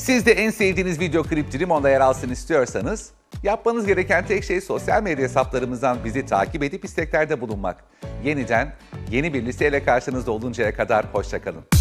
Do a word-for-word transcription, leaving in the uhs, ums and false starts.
Siz de en sevdiğiniz video klip Trimon'da yer alsın istiyorsanız yapmanız gereken tek şey sosyal medya hesaplarımızdan bizi takip edip isteklerde bulunmak. Yeniden yeni bir listeyle karşınızda oluncaya kadar hoşça kalın.